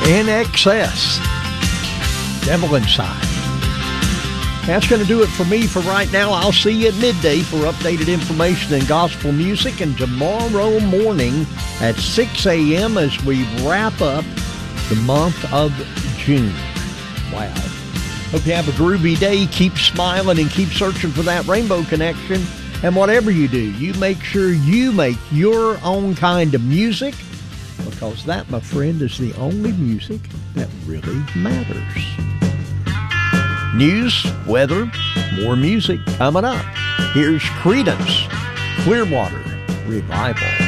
In Excess, Devil Inside. That's going to do it for me for right now. I'll see you at midday for updated information and gospel music, and tomorrow morning at 6 a.m. as we wrap up the month of June. Wow. Hope you have a groovy day. Keep smiling and keep searching for that rainbow connection. And whatever you do, you make sure you make your own kind of music, because that, my friend, is the only music that really matters. News, weather, more music coming up. Here's Creedence Clearwater Revival.